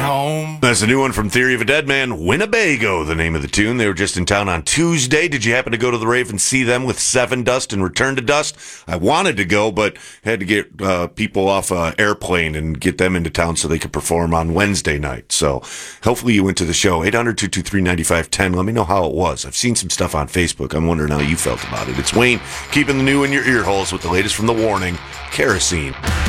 home. That's a new one from Theory of a Dead Man, Winnebago, the name of the tune. They were just in town on Tuesday. Did you happen to go to the rave and see them with Seven Dust and Return to Dust? I wanted to go, but had to get people off an airplane and get them into town so they could perform on Wednesday night. So hopefully you went to the show. 800-223-9510. Let me know how it was. I've seen some stuff on Facebook. I'm wondering how you felt about it. It's Wayne keeping the new in your ear holes with the latest from The Warning, Kerosene.